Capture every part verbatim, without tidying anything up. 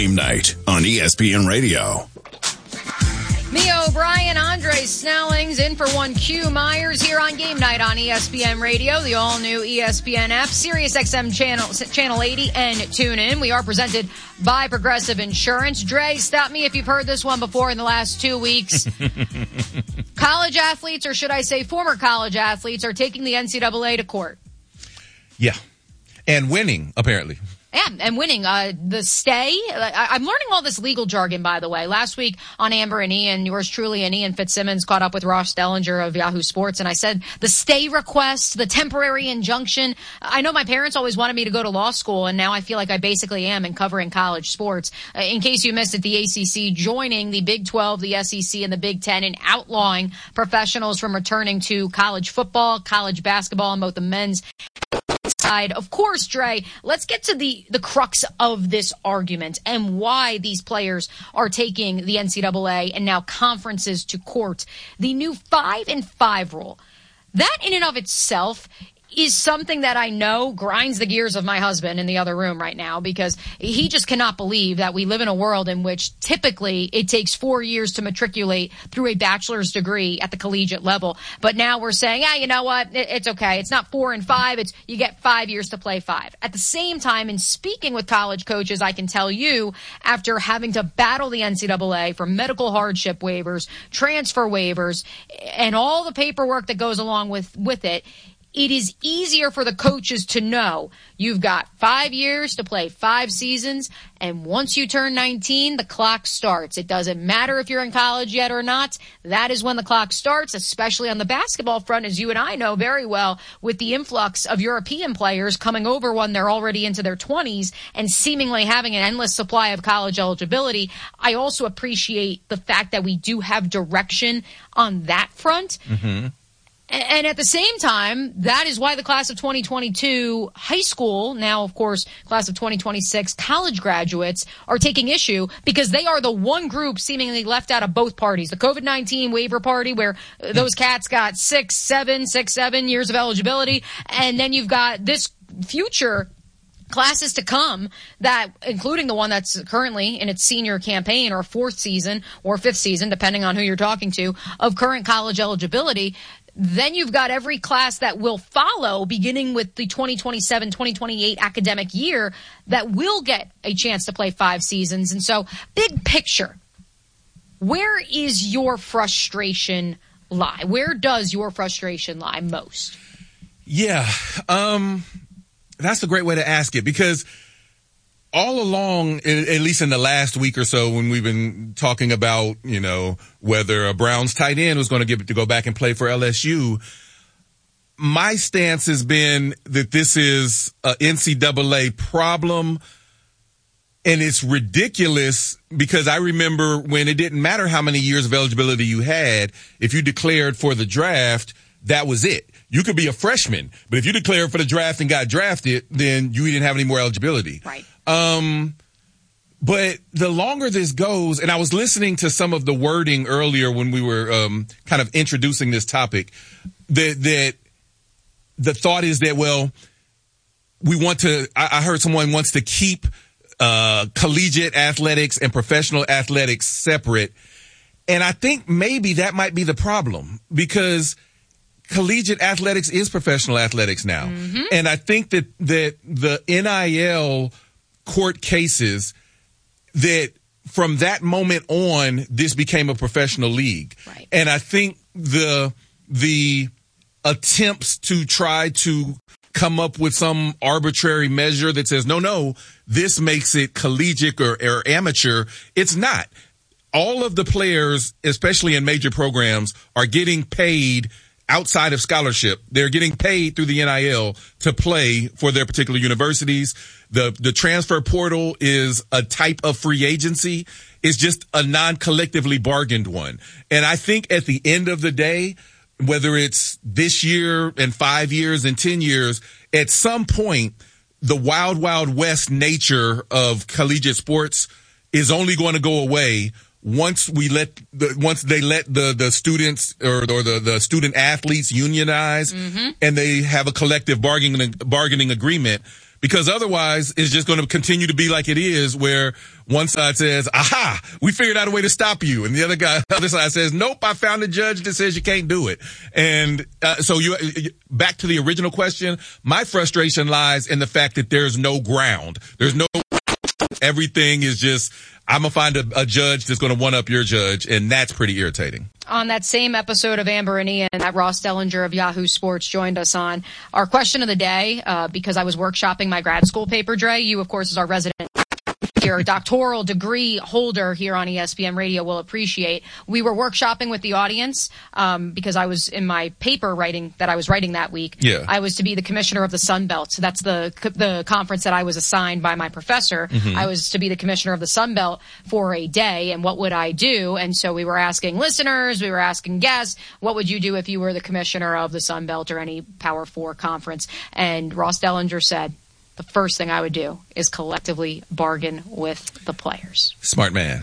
Game Night on E S P N Radio. Mia O'Brien, Andre Snellings in for one Q Myers here on Game Night on E S P N Radio, the all-new E S P N app, Sirius X M channel, channel eighty, and tune in. We are presented by Progressive Insurance. Dre, stop me if you've heard this one before in the last two weeks. College athletes, or should I say former college athletes, are taking the N C double A to court. Yeah. And winning, apparently. Yeah, and winning. Uh, the stay. I, I'm learning all this legal jargon, by the way. Last week on Amber and Ian, yours truly and Ian Fitzsimmons caught up with Ross Dellinger of Yahoo Sports, and I said the stay request, the temporary injunction. I know my parents always wanted me to go to law school, and now I feel like I basically am in covering college sports. Uh, in case you missed it, the A C C joining the Big twelve, the S E C, and the Big ten in outlawing professionals from returning to college football, college basketball, and both the men's side. Of course, Dre, let's get to the, the crux of this argument and why these players are taking the N C double A and now conferences to court. The new five and five rule. That in and of itself is something that I know grinds the gears of my husband in the other room right now, because he just cannot believe that we live in a world in which typically it takes four years to matriculate through a bachelor's degree at the collegiate level. But now we're saying, ah, you know what? It's okay. It's not four and five. It's you get five years to play five. At the same time, in speaking with college coaches, I can tell you, after having to battle the N C double A for medical hardship waivers, transfer waivers, and all the paperwork that goes along with, with it, it is easier for the coaches to know you've got five years to play five seasons, and once you turn nineteen, the clock starts. It doesn't matter if you're in college yet or not. That is when the clock starts, especially on the basketball front, as you and I know very well, with the influx of European players coming over when they're already into their twenties and seemingly having an endless supply of college eligibility. I also appreciate the fact that we do have direction on that front. Mm-hmm. And at the same time, that is why the class of twenty twenty-two high school, now, of course, class of twenty twenty-six college graduates are taking issue, because they are the one group seemingly left out of both parties. The COVID nineteen waiver party, where those cats got six, seven, six, seven years of eligibility. And then you've got this future classes to come, that including the one that's currently in its senior campaign or fourth season or fifth season, depending on who you're talking to, of current college eligibility. Then you've got every class that will follow, beginning with the twenty twenty-seven twenty twenty-eight academic year, that will get a chance to play five seasons. And so, big picture, where is your frustration lie? Where does your frustration lie most? Yeah, um, that's a great way to ask it, because all along, at least in the last week or so, when we've been talking about, you know, whether a Browns tight end was going to get to go back and play for L S U, my stance has been that this is a N C double A problem, and it's ridiculous, because I remember when it didn't matter how many years of eligibility you had. If you declared for the draft, that was it. You could be a freshman, but if you declared for the draft and got drafted, then you didn't have any more eligibility. Right. Um, but the longer this goes, and I was listening to some of the wording earlier when we were um, kind of introducing this topic, that that the thought is that, well, we want to, I, I heard someone wants to keep uh, collegiate athletics and professional athletics separate. And I think maybe that might be the problem, because collegiate athletics is professional athletics now. Mm-hmm. And I think that, that the N I L court cases, that from that moment on, this became a professional league. Right. And I think the, the attempts to try to come up with some arbitrary measure that says, no, no, this makes it collegiate or, or amateur. It's not. All of the players, especially in major programs, are getting paid outside of scholarship. They're getting paid through the N I L to play for their particular universities. The, the transfer portal is a type of free agency. It's just a non-collectively bargained one. And I think at the end of the day, whether it's this year and five years and ten years, at some point, the wild, wild west nature of collegiate sports is only going to go away once we let the, once they let the, the students or, or the, the student athletes unionize, mm-hmm. and they have a collective bargaining, bargaining agreement. Because otherwise, it's just going to continue to be like it is, where one side says, aha, we figured out a way to stop you. And the other guy, the other side says, nope, I found a judge that says you can't do it. And uh, so you, back to the original question, my frustration lies in the fact that there's no ground. There's no, everything is just, I'm going to find a, a judge that's going to one-up your judge, and that's pretty irritating. On that same episode of Amber and Ian that Ross Dellinger of Yahoo Sports joined us on, our question of the day, uh, because I was workshopping my grad school paper, Dre, you, of course, is our resident your doctoral degree holder here on E S P N Radio will appreciate. We were workshopping with the audience um, because I was in my paper writing that I was writing that week. Yeah. I was to be the commissioner of the Sun Belt. So that's the the conference that I was assigned by my professor. Mm-hmm. I was to be the commissioner of the Sun Belt for a day, and what would I do? And so we were asking listeners, we were asking guests, what would you do if you were the commissioner of the Sun Belt or any Power Four conference? And Ross Dellinger said, the first thing I would do is collectively bargain with the players. Smart man.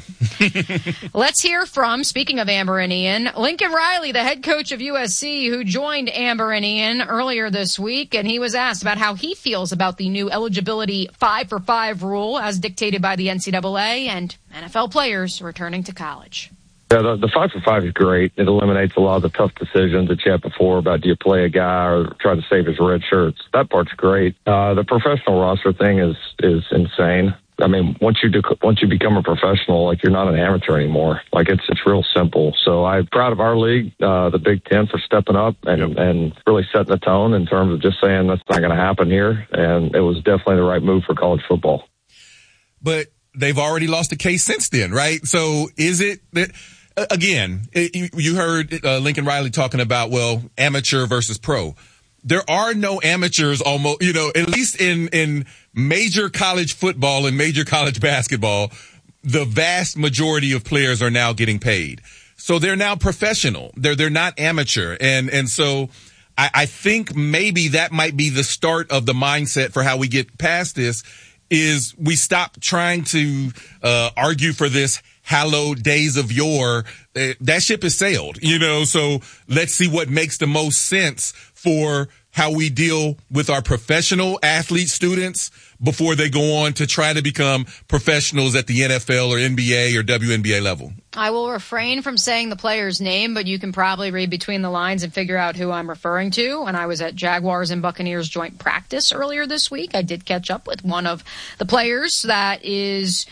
Let's hear from, speaking of Amber and Ian, Lincoln Riley, the head coach of U S C, who joined Amber and Ian earlier this week, and he was asked about how he feels about the new eligibility five for five rule as dictated by the N C double A and N F L players returning to college. Yeah, the, the five for five is great. It eliminates a lot of the tough decisions that you had before about do you play a guy or try to save his red shirts. That part's great. Uh, the professional roster thing is is insane. I mean, once you do, once you become a professional, like you're not an amateur anymore. Like it's it's real simple. So I'm proud of our league, uh, the Big Ten, for stepping up and yep. and really setting the tone in terms of just saying that's not going to happen here. And it was definitely the right move for college football. But they've already lost a case since then, right? So is it that? Again, it, you heard uh, Lincoln Riley talking about, well, amateur versus pro. There are no amateurs almost, you know, at least in, in major college football and major college basketball, the vast majority of players are now getting paid. So they're now professional. They're, they're not amateur. And, and so I, I think maybe that might be the start of the mindset for how we get past this is we stop trying to, uh, argue for this hallowed days of yore. Uh, that ship has sailed, you know, so let's see what makes the most sense for how we deal with our professional athlete students before they go on to try to become professionals at the N F L or N B A or W N B A level. I will refrain from saying the player's name, but you can probably read between the lines and figure out who I'm referring to. And I was at Jaguars and Buccaneers joint practice earlier this week. I did catch up with one of the players that is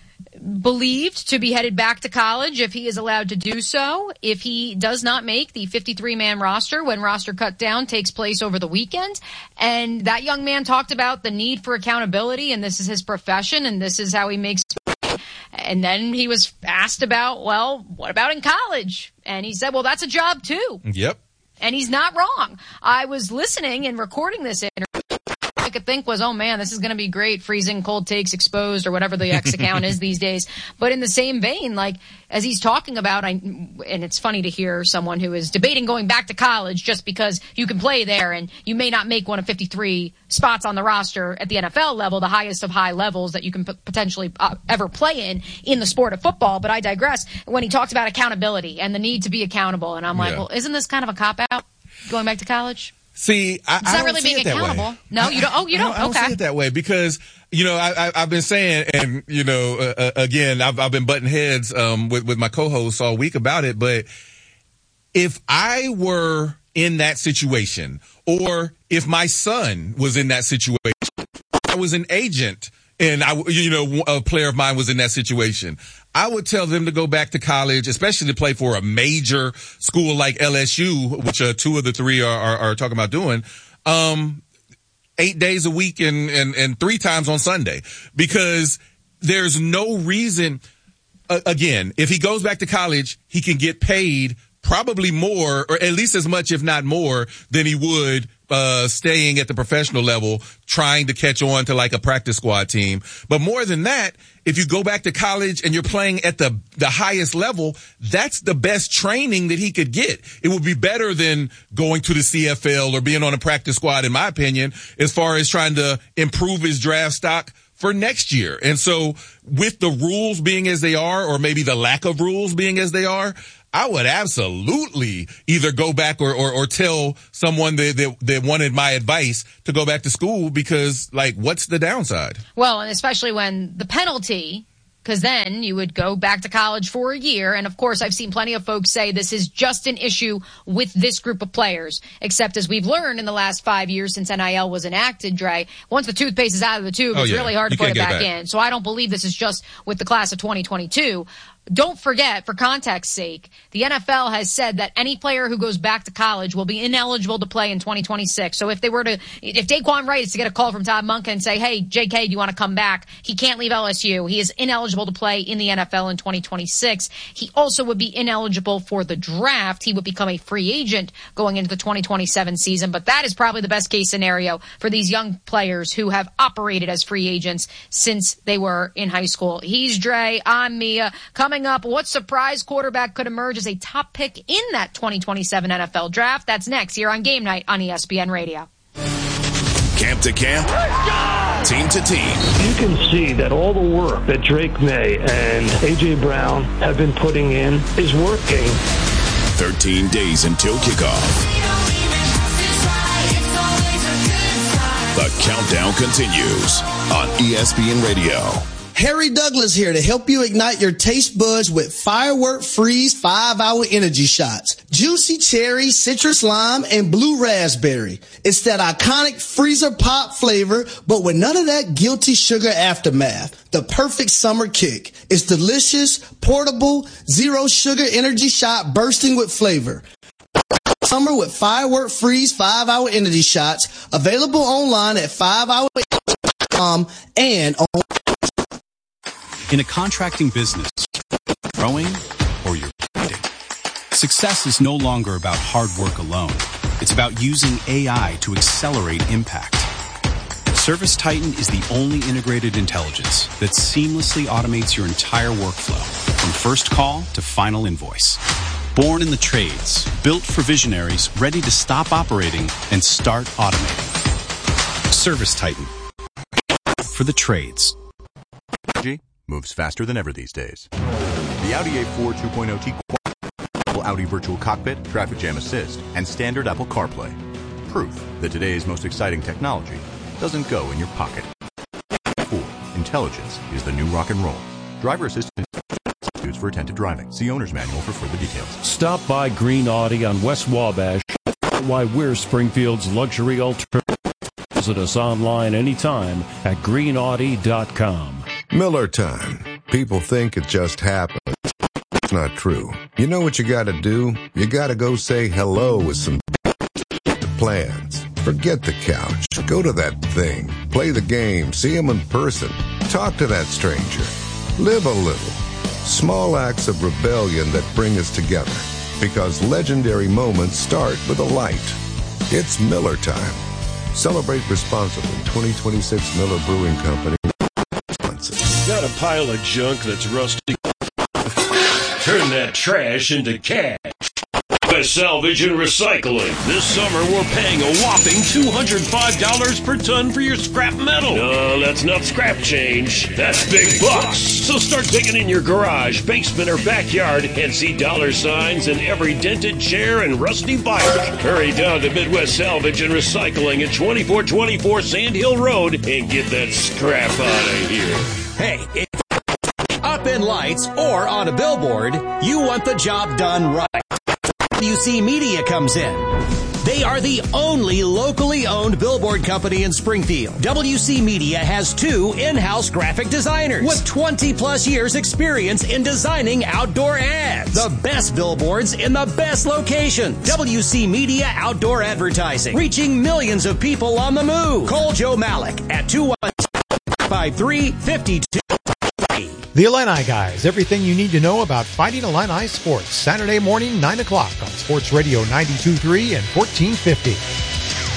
believed to be headed back to college if he is allowed to do so. If he does not make the fifty-three man roster when roster cut down takes place over the weekend. And that young man talked about the need for accountability, and this is his profession, and this is how he makes money. And then he was asked about, well, what about in college? And he said, well, that's a job too. Yep. And he's not wrong. I was listening and recording this interview. I could think was, oh man, this is going to be great. Freezing cold takes exposed or whatever the X account is these days. But in the same vein, like as he's talking about, I, and it's funny to hear someone who is debating going back to college just because you can play there and you may not make one of fifty-three spots on the roster at the N F L level, the highest of high levels that you can p- potentially uh, ever play in, in the sport of football. But I digress. When he talks about accountability and the need to be accountable. And I'm like, yeah. well, isn't this kind of a cop out going back to college? See, I, it's I not don't really see being it that accountable. way. No, you don't. Oh, you don't. I don't, okay. I don't see it that way because, you know, I, I, I've been saying, and you know, uh, again, I've, I've been butting heads um, with with my co-hosts all week about it. But if I were in that situation, or if my son was in that situation, I was an agent, and I, you know, a player of mine was in that situation, I would tell them to go back to college, especially to play for a major school like L S U, which uh, two of the three are, are, are talking about doing, um, eight days a week and, and, and three times on Sunday, because there's no reason, uh, again, if he goes back to college, he can get paid probably more, or at least as much, if not more, than he would uh staying at the professional level, trying to catch on to like a practice squad team. But more than that, if you go back to college and you're playing at the the highest level, that's the best training that he could get. It would be better than going to the C F L or being on a practice squad, in my opinion, as far as trying to improve his draft stock for next year. And so with the rules being as they are, or maybe the lack of rules being as they are, I would absolutely either go back or, or, or tell someone that, that, that wanted my advice to go back to school because, like, what's the downside? Well, and especially when the penalty, because then you would go back to college for a year. And, of course, I've seen plenty of folks say this is just an issue with this group of players, except as we've learned in the last five years since N I L was enacted, Dre, once the toothpaste is out of the tube, oh, it's yeah. really hard you to put it back, back in. So I don't believe this is just with the class of twenty twenty-two. Don't forget, for context's sake, the N F L has said that any player who goes back to college will be ineligible to play in twenty twenty-six. So if they were to, if Daquan Wright is to get a call from Todd Monken and say, hey, J K, do you want to come back? He can't leave L S U. He is ineligible to play in the N F L in twenty twenty-six. He also would be ineligible for the draft. He would become a free agent going into the twenty twenty-seven season. But that is probably the best case scenario for these young players who have operated as free agents since they were in high school. He's Dre. I'm Mia. Coming up, what surprise quarterback could emerge as a top pick in that twenty twenty-seven N F L draft? That's next here on Game Night on E S P N Radio. Camp to camp, team to team. You can see that all the work that Drake May and A J. Brown have been putting in is working. thirteen days until kickoff. The countdown continues on E S P N Radio. Harry Douglas here to help you ignite your taste buds with Firework Freeze five hour energy shots. Juicy cherry, citrus lime, and blue raspberry. It's that iconic freezer pop flavor, but with none of that guilty sugar aftermath. The perfect summer kick. It's delicious, portable, zero sugar energy shot bursting with flavor. Summer with Firework Freeze five hour energy shots. Available online at five hour dot com and on. In a contracting business, growing or you're waiting, success is no longer about hard work alone. It's about using A I to accelerate impact. ServiceTitan is the only integrated intelligence that seamlessly automates your entire workflow, from first call to final invoice. Born in the trades, built for visionaries ready to stop operating and start automating. ServiceTitan. For the trades. Moves faster than ever these days. The Audi A four two point oh T Audi Virtual Cockpit, Traffic Jam Assist, and standard Apple CarPlay. Proof that today's most exciting technology doesn't go in your pocket. four. Intelligence is the new rock and roll. Driver assistance used for attentive driving. See owner's manual for further details. Stop by Green Audi on West Wabash. Why we're Springfield's luxury alternative. Visit us online anytime at green audi dot com. Miller Time. People think it just happens. It's not true. You know what you gotta do? You gotta go say hello with some plans. Forget the couch. Go to that thing. Play the game. See him in person. Talk to that stranger. Live a little. Small acts of rebellion that bring us together. Because legendary moments start with a light. It's Miller Time. Celebrate responsibly. twenty twenty-six Miller Brewing Company. Got a pile of junk that's rusty. Turn that trash into cash. West Salvage and Recycling. This summer, we're paying a whopping two hundred five dollars per ton for your scrap metal. No, that's not scrap change. That's big bucks. So start digging in your garage, basement, or backyard and see dollar signs in every dented chair and rusty Bible. Hurry down to Midwest Salvage and Recycling at twenty-four twenty-four Sand Hill Road and get that scrap out of here. Hey, if up in lights or on a billboard, you want the job done right. W C Media comes in. They are the only locally owned billboard company in Springfield. W C Media has two in-house graphic designers with twenty plus years experience in designing outdoor ads. The best billboards in the best locations. W C Media Outdoor Advertising, reaching millions of people on the move. Call Joe Malik at two one five three five two. The Illini Guys, everything you need to know about Fighting Illini sports. Saturday morning, nine o'clock on Sports Radio ninety-two point three and fourteen fifty.